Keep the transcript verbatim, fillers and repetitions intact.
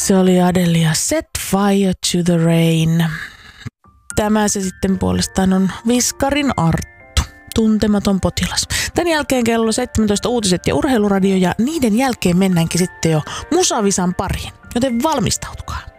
Se oli Adele ja Set Fire to the Rain. Tämä se sitten puolestaan on Viskarin Arttu, Tuntematon potilas. Tän jälkeen kello seitsemäntoista uutiset ja urheiluradio ja niiden jälkeen mennäänkin sitten jo Musavisan pariin, joten valmistautukaa.